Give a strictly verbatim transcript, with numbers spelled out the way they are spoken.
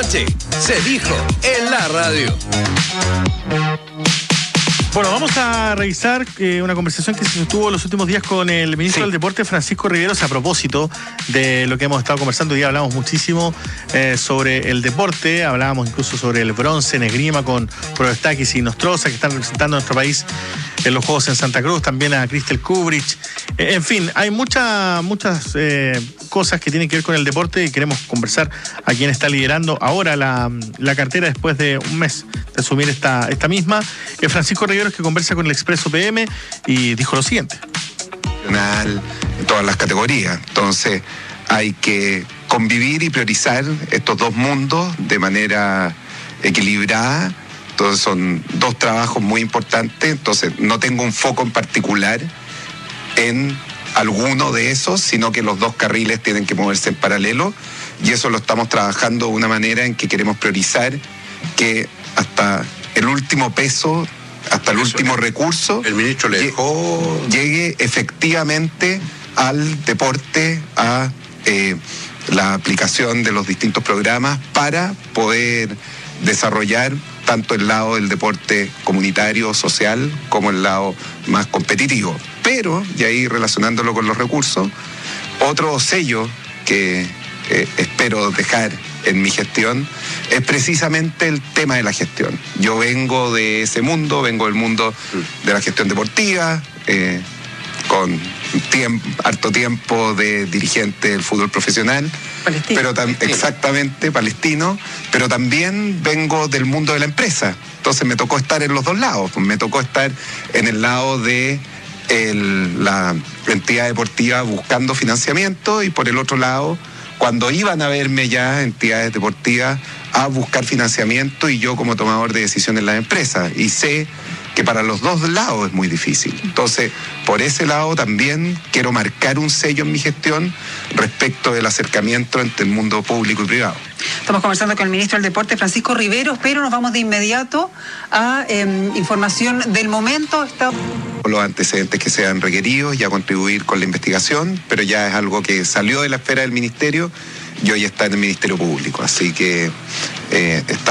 noche se dijo en la radio. Bueno, vamos a revisar eh, una conversación que se sostuvo los últimos días con el ministro sí. del Deporte, Francisco Riveros, a propósito de lo que hemos estado conversando. Hoy día hablamos muchísimo eh, sobre el deporte, hablábamos incluso sobre el bronce en esgrima con Proestakis y Nostroza, que están representando a nuestro país en los Juegos en Santa Cruz, también a Cristel Kubrich. Eh, en fin, hay muchas muchas eh, cosas que tienen que ver con el deporte y queremos conversar a quien está liderando ahora la, la cartera después de un mes de asumir esta, esta misma. Eh, Francisco Riveros, que conversa con el Expreso P M y dijo lo siguiente. En todas las categorías. Entonces hay que convivir y priorizar estos dos mundos de manera equilibrada. Entonces son dos trabajos muy importantes. Entonces no tengo un foco en particular en alguno de esos, sino que los dos carriles tienen que moverse en paralelo, y eso lo estamos trabajando de una manera en que queremos priorizar que hasta el último peso, hasta el Eso, último recurso, el ministro le dejó... llegue efectivamente al deporte, a eh, la aplicación de los distintos programas para poder desarrollar tanto el lado del deporte comunitario, social, como el lado más competitivo. Pero, y ahí relacionándolo con los recursos, otro sello que eh, espero dejar en mi gestión es precisamente el tema de la gestión. Yo vengo de ese mundo, vengo del mundo de la gestión deportiva, eh, con tiempo, harto tiempo de dirigente del fútbol profesional, palestino. pero tam- exactamente, palestino, pero también vengo del mundo de la empresa. Entonces me tocó estar en los dos lados, me tocó estar en el lado de el, la entidad deportiva buscando financiamiento, y por el otro lado, cuando iban a verme ya entidades deportivas a buscar financiamiento, y yo como tomador de decisiones en las empresas, y sé que para los dos lados es muy difícil. Entonces, por ese lado también quiero marcar un sello en mi gestión respecto del acercamiento entre el mundo público y privado. Estamos conversando con el ministro del Deporte, Francisco Riveros, pero nos vamos de inmediato a eh, información del momento. Está... los antecedentes que sean requeridos y a contribuir con la investigación, pero ya es algo que salió de la esfera del ministerio y hoy está en el Ministerio Público, así que eh, está